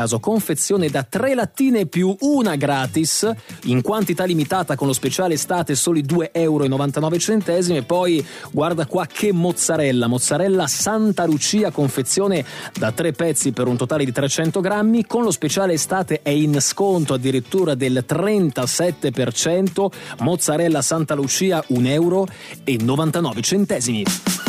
Confezione da 3 lattine più una gratis in quantità limitata con lo speciale estate, soli 2,99 €. E poi guarda qua che mozzarella Santa Lucia, confezione da 3 pezzi per un totale di 300 grammi, con lo speciale estate è in sconto addirittura del 37%. Mozzarella Santa Lucia €1,99.